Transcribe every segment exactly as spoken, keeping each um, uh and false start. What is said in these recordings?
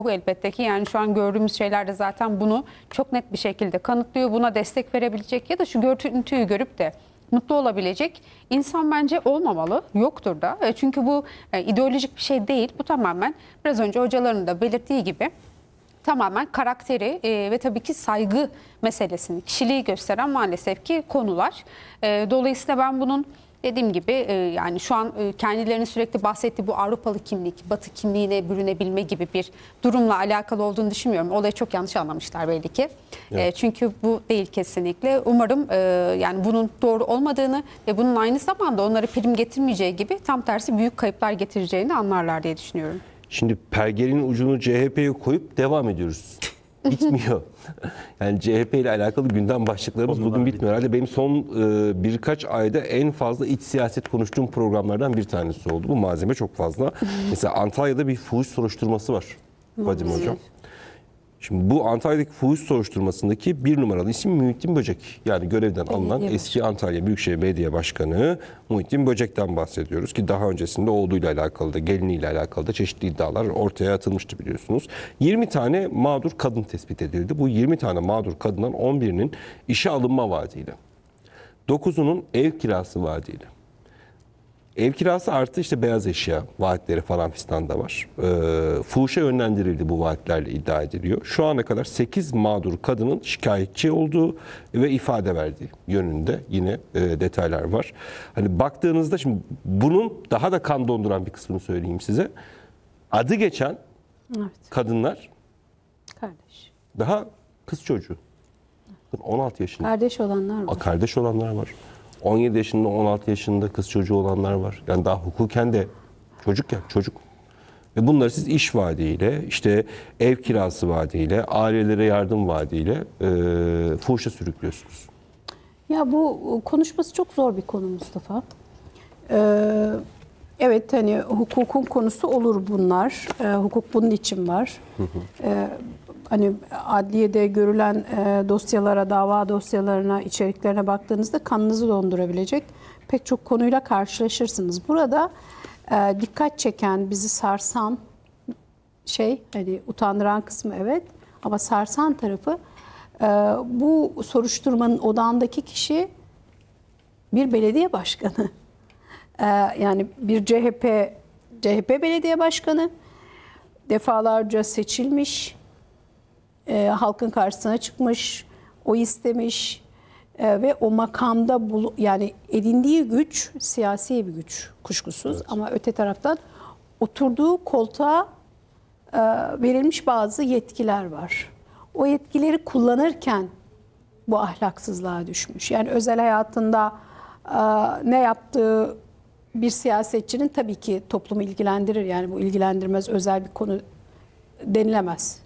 Bu elbette ki yani şu an gördüğümüz şeyler de zaten bunu çok net bir şekilde kanıtlıyor. Buna destek verebilecek ya da şu görüntüyü görüp de mutlu olabilecek insan bence olmamalı. Yoktur da. E, Çünkü bu e, ideolojik bir şey değil. Bu tamamen biraz önce hocaların da belirttiği gibi tamamen karakteri e, ve tabii ki saygı meselesini, kişiliği gösteren maalesef ki konular. E, dolayısıyla ben bunun dediğim gibi e, yani şu an e, kendilerinin sürekli bahsettiği bu Avrupalı kimlik, Batı kimliğine bürünebilme gibi bir durumla alakalı olduğunu düşünmüyorum. Olayı çok yanlış anlamışlar belli ki. Evet. E, çünkü bu değil kesinlikle. Umarım e, yani bunun doğru olmadığını ve bunun aynı zamanda onlara prim getirmeyeceği gibi tam tersi büyük kayıplar getireceğini anlarlar diye düşünüyorum. Şimdi pergelin ucunu C H P'ye koyup devam ediyoruz. Bitmiyor. Yani C H P ile alakalı gündem başlıklarımız Ondan bugün bitmiyor. Herhalde benim son e, birkaç ayda en fazla iç siyaset konuştuğum programlardan bir tanesi oldu. Bu malzeme çok fazla. Mesela Antalya'da bir fuhuş soruşturması var Fadime Hocam. Şimdi bu Antalya'daki fuhuş soruşturmasındaki bir numaralı isim Muhittin Böcek. Yani görevden alınan eski Antalya Büyükşehir Belediye Başkanı Muhittin Böcek'ten bahsediyoruz ki daha öncesinde oğluyla alakalı da geliniyle alakalı da çeşitli iddialar ortaya atılmıştı biliyorsunuz. yirmi tane mağdur kadın tespit edildi. Bu yirmi tane mağdur kadından on birinin işe alınma vaadiyle, dokuzunun ev kirası vaadiyle. Ev kirası artı işte beyaz eşya vaatleri falan fistan da var. E, fuhuşa yönlendirildi bu vaatlerle iddia ediliyor. Şu ana kadar sekiz mağdur kadının şikayetçi olduğu ve ifade verdiği yönünde yine e, detaylar var. Hani baktığınızda şimdi bunun daha da kan donduran bir kısmını söyleyeyim size. Adı geçen evet. kadınlar kardeş. Daha kız çocuğu. on altı yaşında. Kardeş olanlar var. Kardeş olanlar var. on yedi yaşında, on altı yaşında kız çocuğu olanlar var. Yani daha hukuken de çocuk ya çocuk. Ve bunları siz iş vaadiyle, işte ev kirası vaadiyle, ailelere yardım vaadiyle e, fuhuşa sürüklüyorsunuz. Ya bu konuşması çok zor bir konu Mustafa. Ee, evet hani hukukun konusu olur bunlar. Ee, hukuk bunun için var. Hı hı. Ee, hani adliyede görülen e, dosyalara, dava dosyalarına, içeriklerine baktığınızda kanınızı dondurabilecek pek çok konuyla karşılaşırsınız. Burada e, dikkat çeken, bizi sarsan şey, hani utandıran kısmı evet ama sarsan tarafı e, bu soruşturmanın odağındaki kişi bir belediye başkanı. E, yani bir C H P C H P belediye başkanı, defalarca seçilmiş, E, halkın karşısına çıkmış, oy istemiş e, ve o makamda bul, yani edindiği güç siyasi bir güç kuşkusuz evet. Ama öte taraftan oturduğu koltuğa e, verilmiş bazı yetkiler var. O yetkileri kullanırken bu ahlaksızlığa düşmüş. Yani özel hayatında e, ne yaptığı bir siyasetçinin tabii ki toplumu ilgilendirir. Yani bu ilgilendirmez özel bir konu denilemez.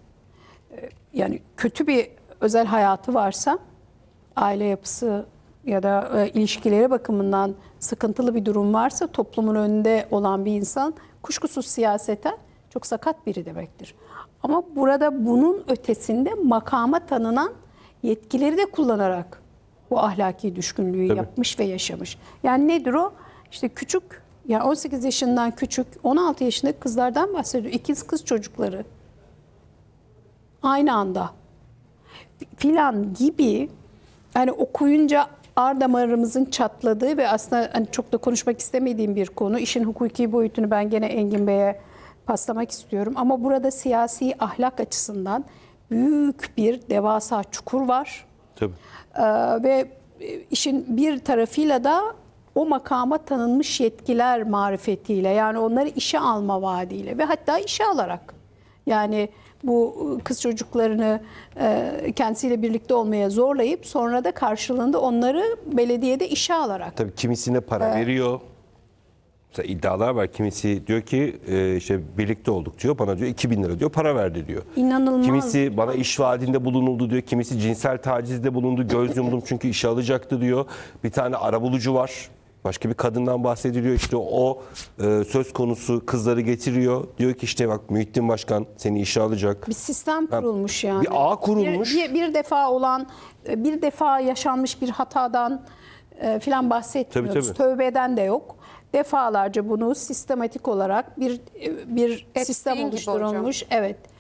Yani kötü bir özel hayatı varsa, aile yapısı ya da e, ilişkileri bakımından sıkıntılı bir durum varsa toplumun önünde olan bir insan kuşkusuz siyaseten çok sakat biri demektir. Ama burada bunun ötesinde makama tanınan yetkileri de kullanarak bu ahlaki düşkünlüğü Tabii. yapmış ve yaşamış. Yani nedir o? İşte küçük, yani on sekiz yaşından küçük, on altı yaşındaki kızlardan bahsediyor. İkiz kız çocukları. Aynı anda filan gibi, hani okuyunca ar damarımızın çatladığı ve aslında hani çok da konuşmak istemediğim bir konu. İşin hukuki boyutunu ben gene Engin Bey'e paslamak istiyorum. Ama burada siyasi ahlak açısından büyük bir devasa çukur var. Tabii. Ee, ve işin bir tarafıyla da o makama tanınmış yetkiler marifetiyle, yani onları işe alma vaadiyle ve hatta işe alarak, yani bu kız çocuklarını e, kendisiyle birlikte olmaya zorlayıp sonra da karşılığında onları belediyede işe alarak. Tabii kimisine para ee, veriyor. Mesela iddialar var. Kimisi diyor ki e, işte birlikte olduk diyor. Bana diyor iki bin lira diyor para verdi diyor. İnanılmaz. Kimisi bana iş vaadinde bulunuldu diyor. Kimisi cinsel tacizde bulundu. Göz yumdum çünkü işe alacaktı diyor. Bir tane arabulucu var. Başka bir kadından bahsediliyor, işte o e, söz konusu kızları getiriyor. Diyor ki işte bak Muhittin Başkan seni işe alacak. Bir sistem kurulmuş yani. Bir ağ kurulmuş. Bir, bir, bir defa olan, bir defa yaşanmış bir hatadan e, filan bahsetmiyoruz. Tabii, tabii. Tövbeden de yok. Defalarca bunu sistematik olarak bir bir Hep sistem oluşturulmuş. Evet.